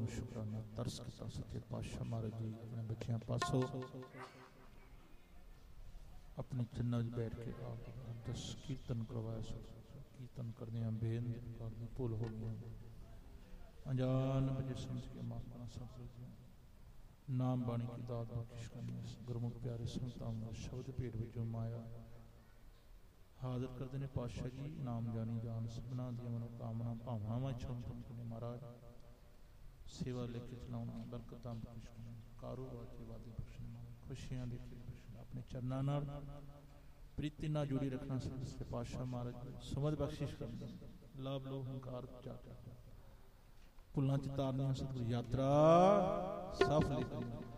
ਸ਼ੁਕਰਾਨਾ ਤਰਸ ਕੀਤਾ ਸੱਚੇ ਪਾਤਸ਼ਾਹ ਮਹਾਰਾਜ ਜੀ ਆਪਣੇ ਬੱਚਿਆਂ ਪਾਸੋਂ अपने चन्ना बैठ के आप दस कीर्तन करवाया। कीर्तन करने बेनती करनी भुल हो गई अनजान बजे समझ के माफ करना सब नाम बाणी की दात बख्शिश करनी गुरमुख प्यारे संतां शब्द भेट विचों माया हाजिर करते हैं पातशाह जी। नाम जानी जान सबना दी मनोकामना भावनावां इच्छावां ने महाराज सेवा लेके चलाउणा बरकतां बख्शिश करनी कारोबार की वादी बख्शण खुशियां लेके अपने चरणों नाल प्रीति नाल जुड़ी रखना सच्चे पातशाह महाराज समझ बख्शिश करना लाभ लो हंकार भुलां च तारनियां सतगुर यात्रा सफल करी